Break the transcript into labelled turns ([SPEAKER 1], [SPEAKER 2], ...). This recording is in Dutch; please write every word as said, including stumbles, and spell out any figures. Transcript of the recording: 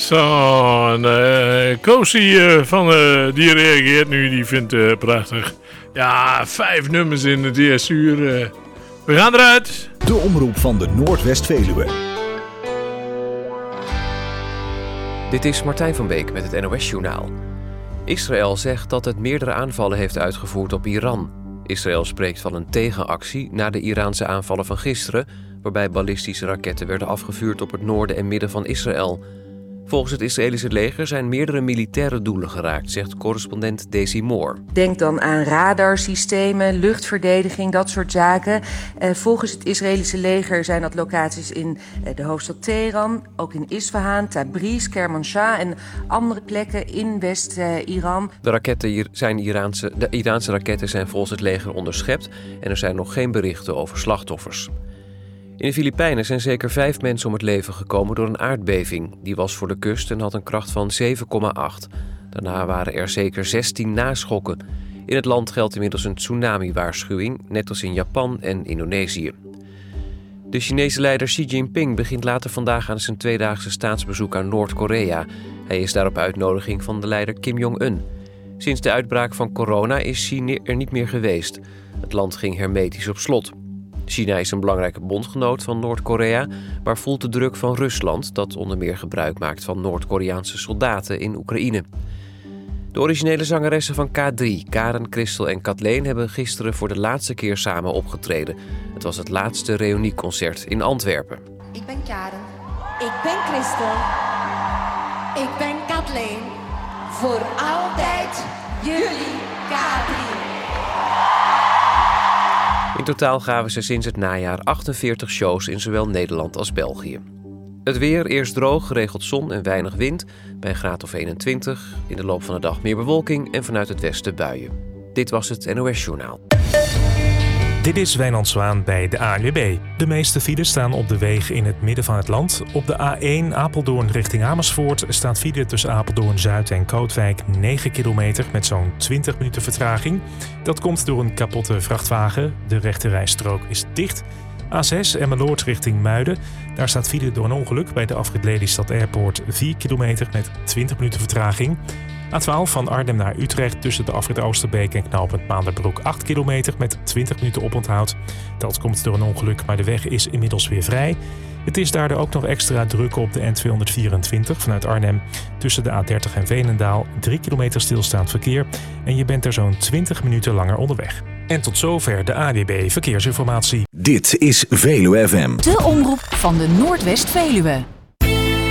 [SPEAKER 1] Zo, en uh, Koos die, uh, van, uh, die reageert nu, die vindt het uh, prachtig. Ja, vijf nummers in het eerste uur. Uh. We gaan eruit.
[SPEAKER 2] De omroep van de Noordwest-Veluwe.
[SPEAKER 3] Dit is Martijn van Beek met het N O S-journaal. Israël zegt dat het meerdere aanvallen heeft uitgevoerd op Iran. Israël spreekt van een tegenactie na de Iraanse aanvallen van gisteren, waarbij ballistische raketten werden afgevuurd op het noorden en midden van Israël. Volgens het Israëlische leger zijn meerdere militaire doelen geraakt, zegt correspondent Daisy Moore.
[SPEAKER 4] Denk dan aan radarsystemen, luchtverdediging, dat soort zaken. Uh, volgens het Israëlische leger zijn dat locaties in uh, de hoofdstad Teheran, ook in Isfahan, Tabriz, Kermanshah en andere plekken in West-Iran. Uh,
[SPEAKER 3] de, raketten zijn Iraanse, de Iraanse raketten zijn volgens het leger onderschept en er zijn nog geen berichten over slachtoffers. In de Filipijnen zijn zeker vijf mensen om het leven gekomen door een aardbeving. Die was voor de kust en had een kracht van zeven komma acht. Daarna waren er zeker zestien naschokken. In het land geldt inmiddels een tsunami-waarschuwing, net als in Japan en Indonesië. De Chinese leider Xi Jinping begint later vandaag aan zijn tweedaagse staatsbezoek aan Noord-Korea. Hij is daar op uitnodiging van de leider Kim Jong-un. Sinds de uitbraak van corona is Xi er niet meer geweest. Het land ging hermetisch op slot. China is een belangrijke bondgenoot van Noord-Korea, maar voelt de druk van Rusland, dat onder meer gebruik maakt van Noord-Koreaanse soldaten in Oekraïne. De originele zangeressen van K drie, Karen, Christel en Kathleen, hebben gisteren voor de laatste keer samen opgetreden. Het was het laatste reunieconcert in Antwerpen.
[SPEAKER 5] Ik ben Karen. Ik ben Christel. Ik ben Kathleen. Voor altijd jullie K drie.
[SPEAKER 3] In totaal gaven ze sinds het najaar achtenveertig shows in zowel Nederland als België. Het weer, eerst droog, geregeld zon en weinig wind, bij een graad of eenentwintig. In de loop van de dag meer bewolking en vanuit het westen buien. Dit was het N O S-journaal.
[SPEAKER 6] Dit is Wijnand Zwaan bij de A N W B. De meeste files staan op de wegen in het midden van het land. Op de A één Apeldoorn richting Amersfoort staat file tussen Apeldoorn-Zuid en Kootwijk negen kilometer met zo'n twintig minuten vertraging. Dat komt door een kapotte vrachtwagen. De rechterrijstrook is dicht. A zes Emmeloord richting Muiden. Daar staat file door een ongeluk bij de afrit Lelystad Airport vier kilometer met twintig minuten vertraging. A twaalf van Arnhem naar Utrecht tussen de afrit Oosterbeek en knooppunt Maanderbroek acht kilometer met twintig minuten oponthoud. Dat komt door een ongeluk, maar de weg is inmiddels weer vrij. Het is daardoor ook nog extra druk op de N tweehonderdvierentwintig vanuit Arnhem. Tussen de A dertig en Veenendaal drie kilometer stilstaand verkeer. En je bent er zo'n twintig minuten langer onderweg. En tot zover de A D B Verkeersinformatie.
[SPEAKER 2] Dit is Veluwe F M.
[SPEAKER 7] De omroep van de Noordwest-Veluwe.